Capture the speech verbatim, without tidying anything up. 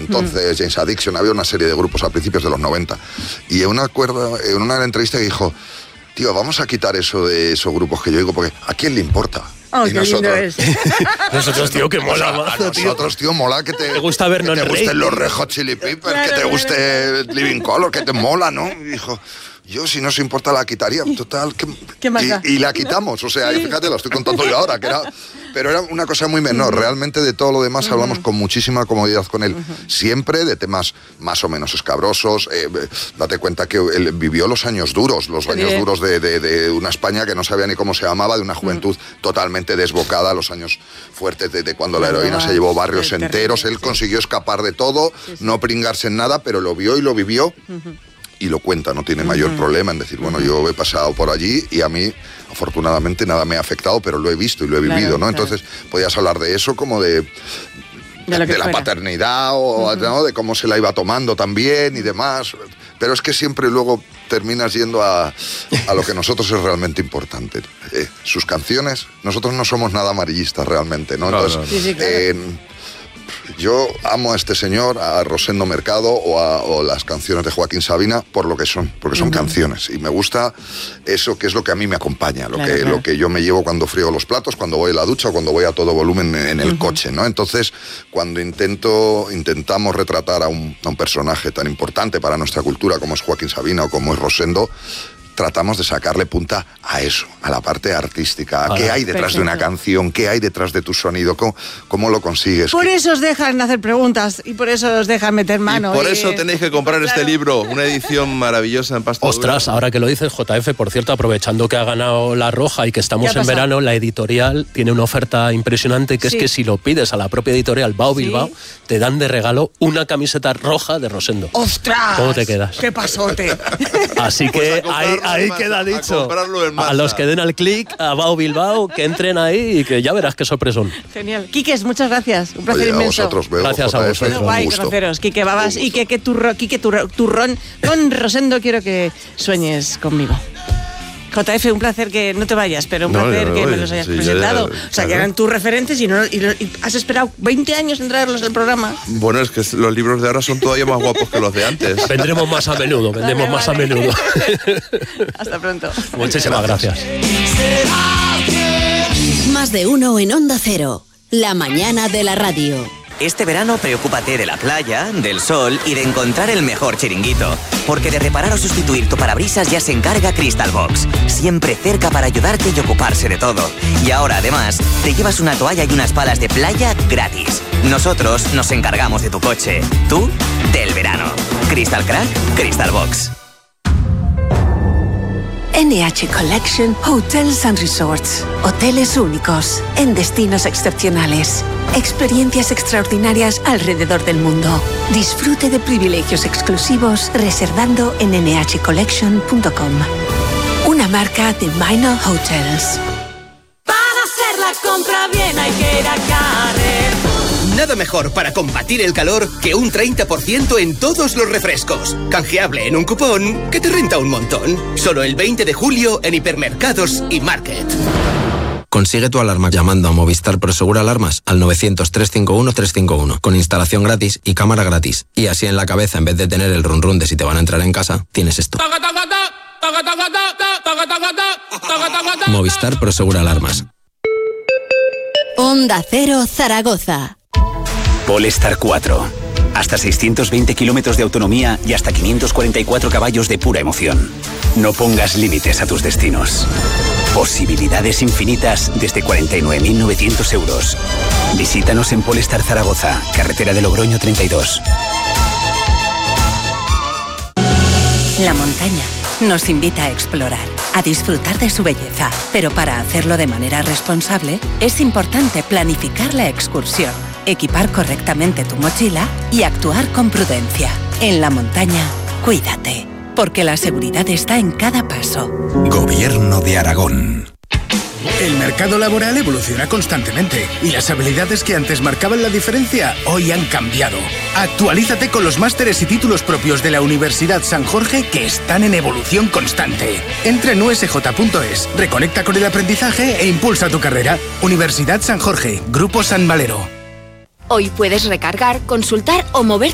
entonces, mm. James Addiction, había una serie de grupos a principios de los noventa. Y en una, acuerdo, en una entrevista dijo, tío, vamos a quitar eso de esos grupos que yo digo, porque ¿a quién le importa? Oh, y qué nosotros, lindo es. Nosotros, tío, que mola, o sea, a nosotros, tío, mola que te, te gusta ver, que no te gusten Rey. los Red Hot Chili Peppers, Claro, que te guste claro. Living Colour, que te mola, ¿no? Y dijo, yo si no se importa la quitaría, total, que, ¿Qué más da? y, y la quitamos, o sea, sí. Fíjate, lo estoy contando yo ahora, que era, pero era una cosa muy menor, uh-huh. Realmente de todo lo demás uh-huh. hablamos con muchísima comodidad con él, uh-huh. Siempre de temas más o menos escabrosos, eh, date cuenta que él vivió los años duros, los años sí. duros de, de, de una España que no sabía ni cómo se llamaba, de una juventud uh-huh. totalmente desbocada, los años fuertes de, de cuando la heroína se llevó barrios enteros, él consiguió escapar de todo, sí, sí. no pringarse en nada, pero lo vio y lo vivió. Uh-huh. Y lo cuenta, no tiene mayor uh-huh. problema en decir, bueno, yo he pasado por allí y a mí, afortunadamente, nada me ha afectado, pero lo he visto y lo he vivido, claro, ¿no? Claro. Entonces, podías hablar de eso como de... de, de, de la paternidad o uh-huh. ¿no? De cómo se la iba tomando también y demás. Pero es que siempre luego terminas yendo a, a lo que nosotros es realmente importante. Eh, sus canciones, nosotros no somos nada amarillistas realmente, ¿no? Entonces, no, no, no. Sí, sí, claro. eh, yo amo a este señor, a Rosendo Mercado o, a, o las canciones de Joaquín Sabina por lo que son, porque son uh-huh. canciones. Y me gusta eso que es lo que a mí me acompaña, lo, claro, que, claro. lo que yo me llevo cuando friego los platos, cuando voy a la ducha o cuando voy a todo volumen en el uh-huh. coche, ¿no? Entonces, cuando intento, intentamos retratar a un, a un personaje tan importante para nuestra cultura como es Joaquín Sabina o como es Rosendo, tratamos de sacarle punta a eso, a la parte artística, a qué hay detrás perfecto. De una canción, qué hay detrás de tu sonido, cómo, cómo lo consigues. Por eso os dejan hacer preguntas y por eso os dejan meter mano. Y por y... eso tenéis que comprar claro. este libro, una edición maravillosa en pasta dura. Ostras, ahora que lo dices, J F, por cierto, aprovechando que ha ganado La Roja y que estamos en verano, la editorial tiene una oferta impresionante que sí. es que si lo pides a la propia editorial Bao Bilbao, sí. te dan de regalo una camiseta roja de Rosendo. ¡Ostras! ¿Cómo te quedas? ¡Qué pasote! Así que pues ahí, ahí queda dicho. A, a los que den al clic a Bao Bilbao, que entren ahí y que ya verás qué sorpresón. Genial. Quiques, muchas gracias. Un placer Oye, inmenso. A vosotros, veo, gracias J F, a vosotros. Guay conoceros. Quique Babas y Quique turro, Quique turro, Turrón. Con Rosendo quiero que sueñes conmigo. J F, un placer que no te vayas, pero un no, placer que voy. Me los hayas sí, presentado. Ya, ya, o sea, claro. que eran tus referentes y, no, y, no, y has esperado veinte años en traerlos al programa. Bueno, es que los libros de ahora son todavía más guapos que los de antes. Vendremos más a menudo, vendremos vale, más vale. a menudo. Hasta pronto. Muchísimas gracias. Más de uno en Onda Cero, la mañana de la radio. Este verano preocúpate de la playa, del sol y de encontrar el mejor chiringuito. Porque de reparar o sustituir tu parabrisas ya se encarga Crystal Box. Siempre cerca para ayudarte y ocuparse de todo. Y ahora además te llevas una toalla y unas palas de playa gratis. Nosotros nos encargamos de tu coche. Tú, del verano. Crystal Crack, Crystal Box. N H Collection Hotels and Resorts. Hoteles únicos, en destinos excepcionales. Experiencias extraordinarias alrededor del mundo. Disfrute de privilegios exclusivos reservando en ene hache collection punto com. Una marca de Minor Hotels. Para hacer la compra bien hay que ir a Carrefour. Nada mejor para combatir el calor que un treinta por ciento en todos los refrescos. Canjeable en un cupón que te renta un montón. Solo el veinte de julio en hipermercados y Market. Consigue tu alarma llamando a Movistar Prosegur Alarmas al novecientos, trescientos cincuenta y uno, trescientos cincuenta y uno con instalación gratis y cámara gratis. Y así en la cabeza, en vez de tener el run run de si te van a entrar en casa, tienes esto. Movistar Prosegur Alarmas. Onda Cero Zaragoza. Polestar cuatro. Hasta seiscientos veinte kilómetros de autonomía y hasta quinientos cuarenta y cuatro caballos de pura emoción. No pongas límites a tus destinos. Posibilidades infinitas desde cuarenta y nueve mil novecientos euros. Visítanos en Polestar Zaragoza, carretera de Logroño treinta y dos. La montaña nos invita a explorar, a disfrutar de su belleza, pero para hacerlo de manera responsable es importante planificar la excursión, equipar correctamente tu mochila y actuar con prudencia. En la montaña, cuídate, porque la seguridad está en cada paso. Gobierno de Aragón. El mercado laboral evoluciona constantemente y las habilidades que antes marcaban la diferencia hoy han cambiado. Actualízate con los másteres y títulos propios de la Universidad San Jorge que están en evolución constante. Entra en u ese jota punto es, reconecta con el aprendizaje e impulsa tu carrera. Universidad San Jorge, Grupo San Valero. Hoy puedes recargar, consultar o mover